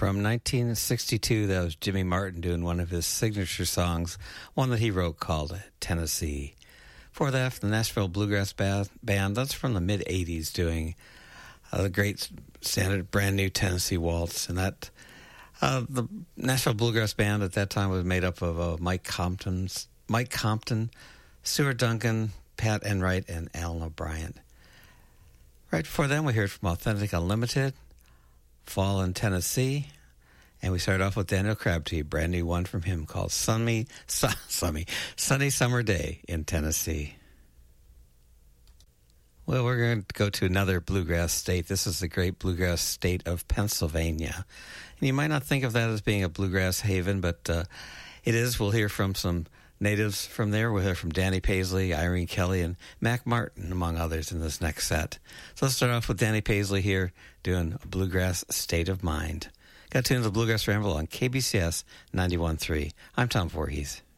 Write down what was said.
From 1962, that was Jimmy Martin doing one of his signature songs, one that he wrote called Tennessee. Before that, the Nashville Bluegrass Band, that's from the mid-'80s, doing the great standard brand new Tennessee Waltz. And that the Nashville Bluegrass Band at that time was made up of Mike Compton, Stuart Duncan, Pat Enright, and Alan O'Brien. Right before them, we heard from Authentic Unlimited, Fall in Tennessee, and we started off with Daniel Crabtree, brand new one from him called Sunny Summer Day in Tennessee. Well, we're going to go to another bluegrass state. This is the great bluegrass state of Pennsylvania. And you might not think of that as being a bluegrass haven, but it is. We'll hear from some natives from there. We'll hear from Danny Paisley, Irene Kelly, and Mac Martin, among others, in this next set. So let's start off with Danny Paisley here doing a bluegrass state of mind. Got tuned to the Bluegrass Ramble on KBCS 91.3. I'm Tom Voorhees.